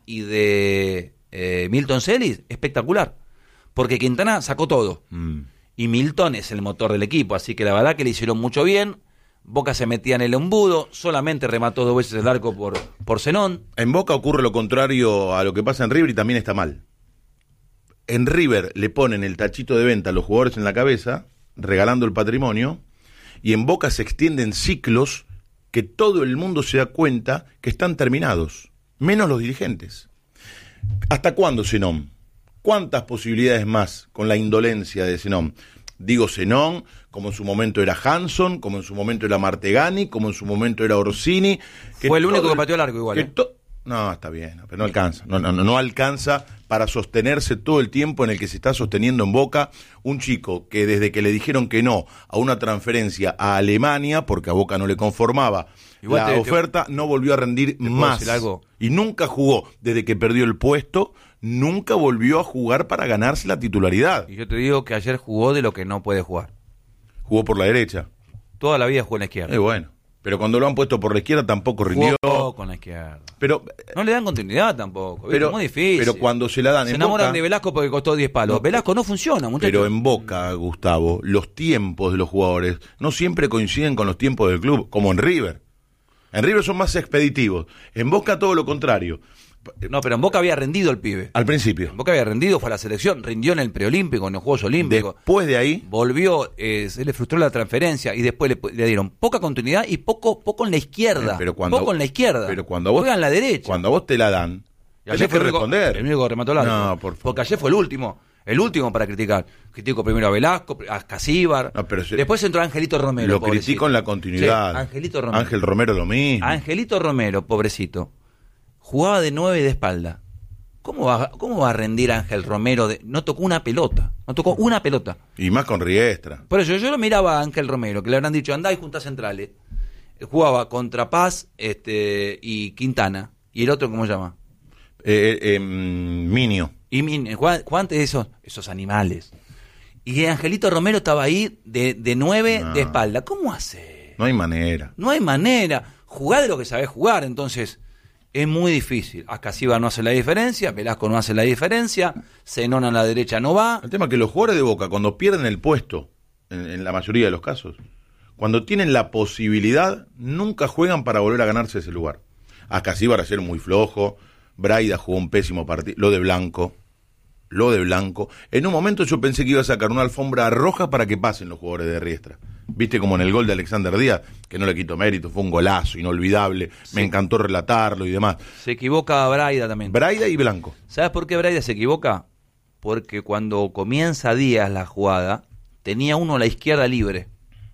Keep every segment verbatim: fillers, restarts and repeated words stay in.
y de eh, Milton Celis, espectacular. Porque Quintana sacó todo. Mm. Y Milton es el motor del equipo, así que la verdad que le hicieron mucho bien. Boca se metía en el embudo, solamente remató dos veces el arco por, por Zenón. En Boca ocurre lo contrario a lo que pasa en River y también está mal. En River le ponen el tachito de venta a los jugadores en la cabeza, regalando el patrimonio, y en Boca se extienden ciclos que todo el mundo se da cuenta que están terminados, menos los dirigentes. ¿Hasta cuándo Zenón? ¿Cuántas posibilidades más con la indolencia de Zenón? Digo Zenón, como en su momento era Hanson, como en su momento era Martegani, como en su momento era Orsini. Que Fue el único que pateó el arco igual. Que ¿eh? to- no, está bien, pero no alcanza. No, no, no alcanza para sostenerse todo el tiempo en el que se está sosteniendo en Boca un chico que desde que le dijeron que no a una transferencia a Alemania, porque a Boca no le conformaba igual la te, oferta, te, no volvió a rendir más. Y nunca jugó, desde que perdió el puesto, nunca volvió a jugar para ganarse la titularidad. Y yo te digo que ayer jugó de lo que no puede jugar. Jugó por la derecha. Toda la vida jugó en la izquierda. Eh, bueno, pero cuando lo han puesto por la izquierda tampoco rindió. Jugó con la izquierda. Pero no le dan continuidad tampoco. Pero, es muy difícil. Pero cuando se la dan se en enamoran Boca, de Velasco porque costó diez palos. No, Velasco no funciona, muchachos. Pero en Boca, Gustavo, los tiempos de los jugadores no siempre coinciden con los tiempos del club, como en River. En River son más expeditivos. En Boca todo lo contrario. No, pero en Boca había rendido el pibe. Al principio. En Boca había rendido, fue a la selección, rindió en el preolímpico, en los Juegos Olímpicos. Después de ahí. Volvió, eh, se le frustró la transferencia y después le, le dieron poca continuidad y poco poco en la izquierda. Eh, pero cuando, poco en la izquierda. Pero cuando a vos, juega en la derecha. Cuando a vos te la dan, tenés que responder. El único que remató la No, por favor. Porque ayer fue el último. El último para criticar. Critico primero a Velasco, a Casíbar. No, pero se, después entró Angelito Romero. Lo pobrecito. Critico en la continuidad. Sí, Angelito Romero. Ángel Romero lo mismo. Angelito Romero, pobrecito. Jugaba de nueve de espalda. ¿Cómo va, ¿Cómo va a rendir Ángel Romero? De, no tocó una pelota. No tocó una pelota. Y más con Riestra. Por eso yo lo miraba a Ángel Romero, que le habrán dicho, andá y junta centrales. Jugaba contra Paz este, y Quintana. ¿Y el otro cómo se llama? Eh, eh, Minio. Y Minio. Jugaban de esos, esos animales. Y Angelito Romero estaba ahí de, de nueve no. de espalda. ¿Cómo hace? No hay manera. No hay manera. Jugá de lo que sabés jugar, entonces... Es muy difícil. Ascasíbar no hace la diferencia, Velasco no hace la diferencia, Zenón a la derecha no va. El tema es que los jugadores de Boca, cuando pierden el puesto, en, en la mayoría de los casos, cuando tienen la posibilidad, nunca juegan para volver a ganarse ese lugar. Ascasíbar ayer muy flojo, Braida jugó un pésimo partido, lo de Blanco, lo de Blanco. En un momento yo pensé que iba a sacar una alfombra roja para que pasen los jugadores de Riestra. Viste como en el gol de Alexander Díaz, que no le quito mérito, fue un golazo inolvidable, sí. Me encantó relatarlo y demás. Se equivoca Braida también. Braida y Blanco. ¿Sabes por qué Braida se equivoca? Porque cuando comienza Díaz la jugada, tenía uno a la izquierda libre.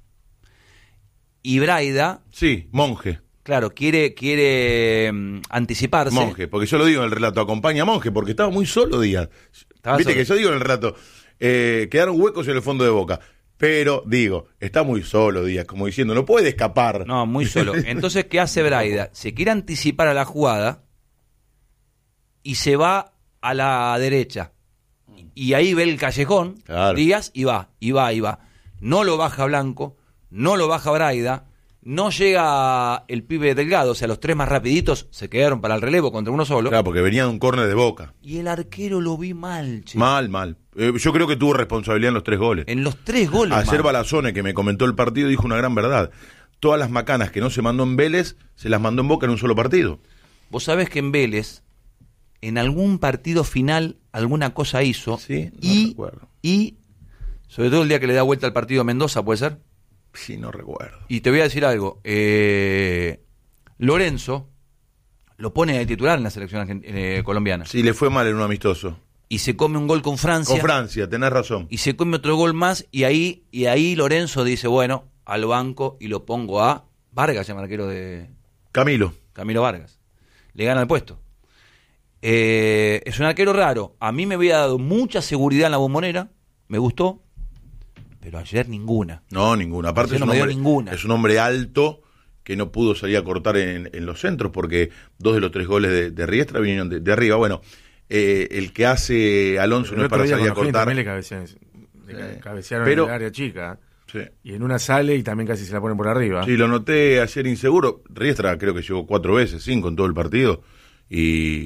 Y Braida... Sí, Monje. Claro, quiere quiere um, anticiparse. Monje, porque yo lo digo en el relato, acompaña a Monje, porque estaba muy solo Díaz. Estaba Viste solo. Que yo digo en el relato, eh, quedaron huecos en el fondo de Boca. Pero, digo, está muy solo Díaz, como diciendo, no puede escapar. No, muy solo. Entonces, ¿qué hace Braida? Se quiere anticipar a la jugada y se va a la derecha. Y ahí ve el callejón, claro. Díaz, y va, y va, y va. No lo baja Blanco, no lo baja Braida, no llega el pibe Delgado, o sea, los tres más rapiditos se quedaron para el relevo contra uno solo. Claro, porque venía de un córner de Boca. Y el arquero lo vi mal, che. Mal, mal. Eh, yo creo que tuvo responsabilidad en los tres goles. En los tres goles, Ayer Balazone, que me comentó el partido, dijo una gran verdad. Todas las macanas que no se mandó en Vélez, se las mandó en Boca en un solo partido. Vos sabés que en Vélez, en algún partido final, alguna cosa hizo. Sí, no y, recuerdo. Y, sobre todo el día que le da vuelta al partido a Mendoza, ¿puede ser? Sí, no recuerdo. Y te voy a decir algo. Eh, Lorenzo lo pone de titular en la selección eh, colombiana. Sí, le fue mal en un amistoso. Y se come un gol con Francia. Con Francia, tenés razón. Y se come otro gol más y ahí y ahí Lorenzo dice, bueno, al banco y lo pongo a Vargas, el arquero de... Camilo. Camilo Vargas. Le gana el puesto. Eh, es un arquero raro. A mí me había dado mucha seguridad en la Bombonera. Me gustó. Pero ayer ninguna. No, ninguna. Aparte es, no un me hombre, dio ninguna. es un hombre alto que no pudo salir a cortar en, en los centros porque dos de los tres goles de, de Riestra vinieron de, de arriba. Bueno, eh, el que hace Alonso pero no es para salir a cortar. También le cabecearon, le eh, cabecearon pero, en el área chica. Sí. Y en una sale y también casi se la ponen por arriba. Sí, lo noté ayer inseguro. Riestra creo que llegó cuatro veces, cinco en todo el partido. Y,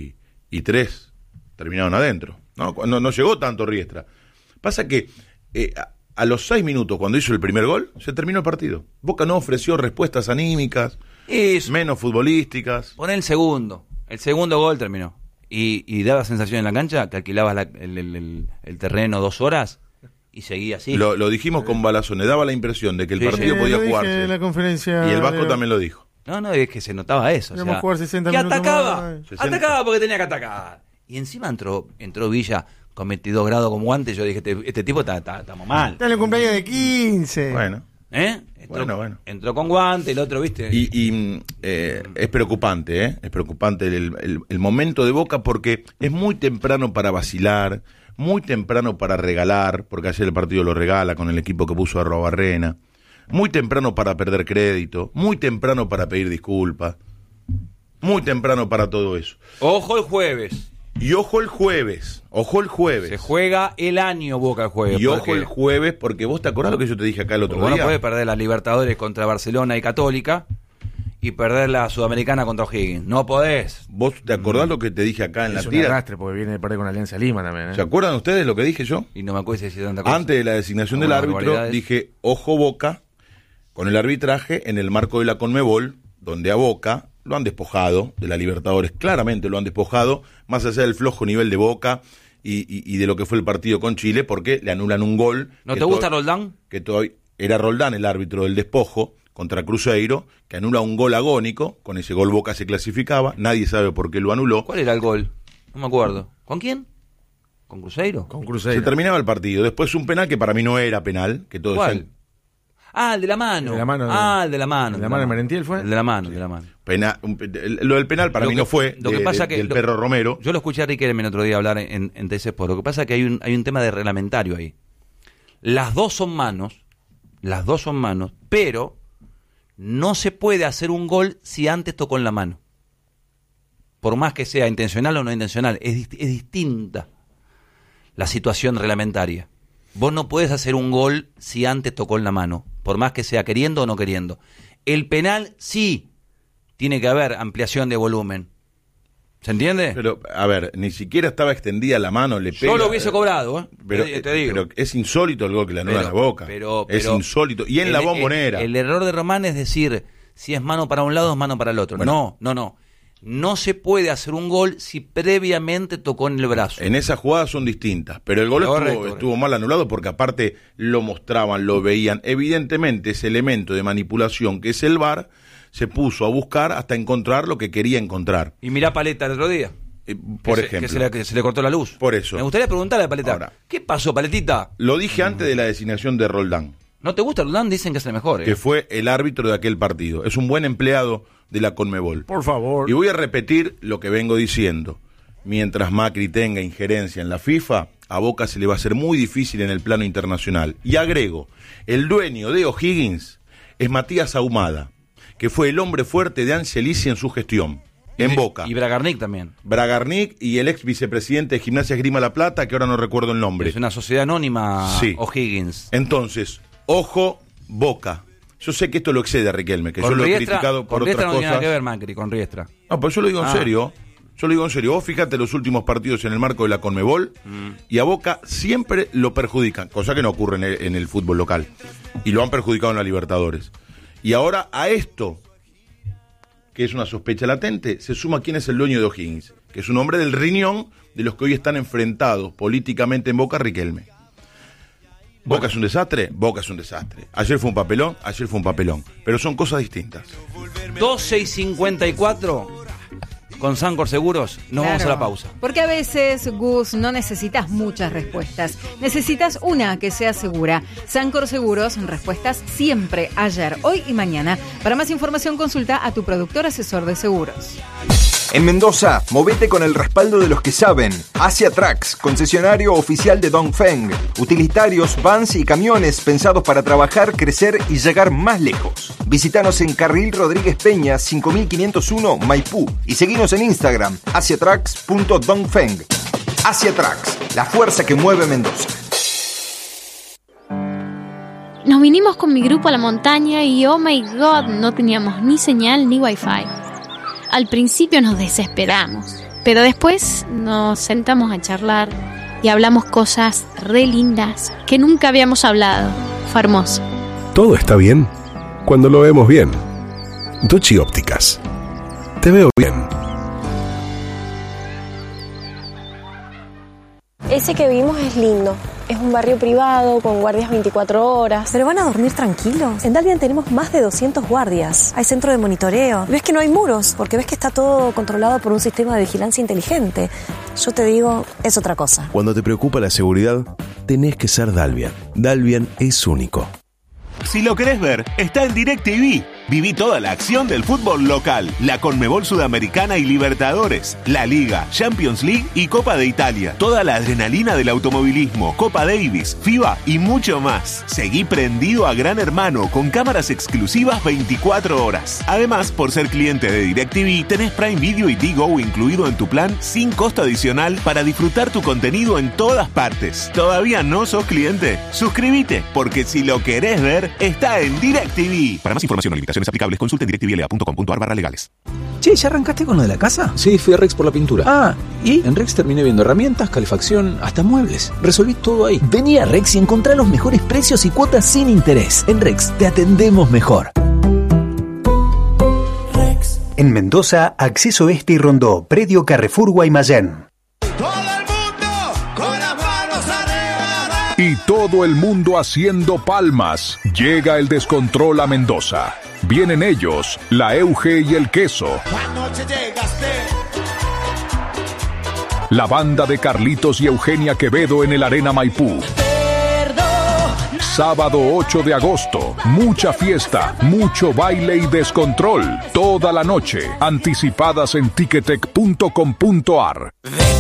y tres terminaron adentro. No, no, no llegó tanto Riestra. Pasa que eh, a, a los seis minutos, cuando hizo el primer gol, se terminó el partido. Boca no ofreció respuestas anímicas, Eso. menos futbolísticas. Poné el segundo. El segundo gol terminó. Y, y daba sensación en la cancha que alquilabas la, el, el, el, el terreno dos horas y seguía así. Lo, lo dijimos con Balazone, daba la impresión de que el Sí, partido Sí, podía lo dije jugarse. en la conferencia Y el Vasco de- también lo dijo. No, no, es que se notaba eso. O Íbamos sea, a jugar sesenta que minutos atacaba, más. sesenta. atacaba porque tenía que atacar. Y encima entró entró Villa con veintidós grados con guantes. Yo dije, este, este tipo está, está, estamos mal. Está en el cumpleaños de quince. Bueno. ¿Eh? Entró, Bueno, bueno. entró con guante, el otro, ¿viste? Y, y eh, es preocupante, ¿eh? Es preocupante el, el, el momento de Boca porque es muy temprano para vacilar, muy temprano para regalar, porque ayer el partido lo regala con el equipo que puso a Arrobarrena, muy temprano para perder crédito, muy temprano para pedir disculpas, muy temprano para todo eso. Ojo el jueves. Y ojo el jueves, ojo el jueves. Se juega el año Boca el jueves. Y ojo porque- el jueves, porque vos te acordás lo que yo te dije acá el otro Porque vos no día. podés perder las Libertadores contra Barcelona y Católica y perder la Sudamericana contra O'Higgins. No podés. ¿Vos te acordás lo que te dije acá en Es la un tira? arrastre porque viene de perder con Alianza Lima también. ¿eh? ¿Se acuerdan ustedes lo que dije yo? Y no me acuerdo si decía tanta cosa. Antes de la designación del Algunas árbitro, barbaridades. dije, ojo Boca, con el arbitraje en el marco de la Conmebol, donde a Boca lo han despojado de la Libertadores, claramente lo han despojado, más allá del flojo nivel de Boca y, y, y de lo que fue el partido con Chile, porque le anulan un gol. ¿No que te gusta to- Roldán? Que todavía era Roldán el árbitro del despojo contra Cruzeiro, que anula un gol agónico, con ese gol Boca se clasificaba, nadie sabe por qué lo anuló. ¿Cuál era el gol? No me acuerdo. ¿Con quién? ¿Con Cruzeiro? Con Se Cruzeiro. terminaba el partido, después un penal que para mí no era penal, que todos ¿Cuál? decían, Ah, el de la mano. El de la mano, ah, el de la mano. ¿el de la mano de Merentiel fue? El de la mano, el de la mano. Pena- un pe- el- lo del penal para Lo mí que- no fue lo que de- pasa de- que del lo- perro Romero. Yo lo escuché a Riquelme el otro día hablar en, en T C Sport. Lo que pasa es que hay un, hay un tema de reglamentario ahí. Las dos son manos, las dos son manos, pero no se puede hacer un gol si antes tocó en la mano. Por más que sea intencional o no intencional, es, dist- es distinta la situación reglamentaria. Vos no puedes hacer un gol si antes tocó en la mano, por más que sea queriendo o no queriendo. El penal sí tiene que haber ampliación de volumen. ¿Se entiende? Pero, a ver, ni siquiera estaba extendida la mano, le pega. Yo lo hubiese cobrado, ¿eh? Pero, te, te digo. pero es insólito el gol que le anula Pero- la Boca. pero- es pero- insólito. Y en el, la Bombonera. El, el error de Román es decir, si es mano para un lado, es mano para el otro. Bueno. No, no, no. No se puede hacer un gol si previamente tocó en el brazo. En esas jugadas son distintas, pero el gol Correcto, estuvo, correcto. estuvo mal anulado porque aparte lo mostraban, lo veían. Evidentemente ese elemento de manipulación que es el V A R se puso a buscar hasta encontrar lo que quería encontrar. Y mirá Paleta el otro día. Eh, por que se- ejemplo. que se, le, que se le cortó la luz. Por eso. Me gustaría preguntarle a Paleta. Ahora. ¿Qué pasó, Paletita? Lo dije antes de la designación de Roldán, ¿No te gusta Roldán? Dicen que es el mejor. ¿eh? que fue el árbitro de aquel partido. Es un buen empleado de la Conmebol. Por favor. Y voy a repetir lo que vengo diciendo. Mientras Macri tenga injerencia en la FIFA, a Boca se le va a hacer muy difícil en el plano internacional. Y agrego, el dueño de O'Higgins es Matías Ahumada, que fue el hombre fuerte de Angelici en su gestión, Y en de- Boca. Y Bragarnik también. Bragarnik y el ex vicepresidente de Gimnasia Esgrima La Plata, que ahora no recuerdo el nombre. Es una sociedad anónima, Sí. O'Higgins. Entonces, ojo, Boca. Yo sé que esto lo excede a Riquelme, que Con yo lo he Riestra- criticado por con Riestra otras no tiene nada cosas. que ver Macri, con Riestra. No, pero yo lo digo en Ah. serio. Yo lo digo en serio. Vos fíjate los últimos partidos en el marco de la Conmebol y a Boca siempre lo perjudican, cosa que no ocurre en el, en el fútbol local. Y lo han perjudicado en la Libertadores. Y ahora a esto, que es una sospecha latente, se suma quién es el dueño de O'Higgins, que es un hombre del riñón de los que hoy están enfrentados políticamente en Boca, Riquelme. ¿Boca es un desastre? Boca es un desastre. Ayer fue un papelón, ayer fue un papelón. Pero son cosas distintas. doce y cincuenta y cuatro con Sancor Seguros. Nos vamos a Claro. la pausa. Porque a veces, Gus, no necesitas muchas respuestas. Necesitas una que sea segura. Sancor Seguros, respuestas siempre, ayer, hoy y mañana. Para más información, consulta a tu productor asesor de seguros. En Mendoza, movete con el respaldo de los que saben. Asia Trucks, concesionario oficial de Dongfeng. Utilitarios, vans y camiones pensados para trabajar, crecer y llegar más lejos. Visítanos en Carril Rodríguez Peña, cinco mil quinientos uno, Maipú. Y seguinos en Instagram, asiatrucks punto dongfeng. Asia Trucks, la fuerza que mueve Mendoza. Nos vinimos con mi grupo a la montaña y oh my god, no teníamos ni señal ni wifi. Al principio nos desesperamos, Pero después nos sentamos a charlar y hablamos cosas re lindas que nunca habíamos hablado. Fue hermoso. Todo está bien cuando lo vemos bien. Ducci Ópticas. Te veo bien. Ese que vimos es lindo. Es un barrio privado con guardias veinticuatro horas. ¿Pero van a dormir tranquilos? En Dalvian tenemos más de doscientos guardias. Hay centro de monitoreo. Ves que no hay muros, porque ves que está todo controlado por un sistema de vigilancia inteligente. Yo te digo, es otra cosa. Cuando te preocupa la seguridad, tenés que ser Dalvian. Dalvian es único. Si lo querés ver, está en DirecTV. Viví toda la acción del fútbol local, la Conmebol Sudamericana y Libertadores, la Liga, Champions League y Copa de Italia. Toda la adrenalina del automovilismo, Copa Davis, FIBA y mucho más. Seguí prendido a Gran Hermano con cámaras exclusivas veinticuatro horas. Además, por ser cliente de DirecTV, tenés Prime Video y Digo incluido en tu plan sin costo adicional para disfrutar tu contenido en todas partes. ¿Todavía no sos cliente? Suscríbete, porque si lo querés ver, está en DirecTV. Para más información o limitaciones aplicables, consulta en directvla punto com punto ar barra legales. Che, ¿ya arrancaste con lo de la casa? Sí, fui a Rex por la pintura. Ah, ¿y? En Rex terminé viendo herramientas, calefacción, hasta muebles. Resolví todo ahí. Vení a Rex y encontrá los mejores precios y cuotas sin interés. En Rex te atendemos mejor. Rex. En Mendoza, Acceso Este y Rondó, Predio Carrefour Guaymallén. Y todo el mundo haciendo palmas. Llega el descontrol a Mendoza. Vienen ellos, la Euge y el Queso. La banda de Carlitos y Eugenia Quevedo en el Arena Maipú. Sábado ocho de agosto, mucha fiesta, mucho baile y descontrol. Toda la noche, anticipadas en ticketek punto com punto ar.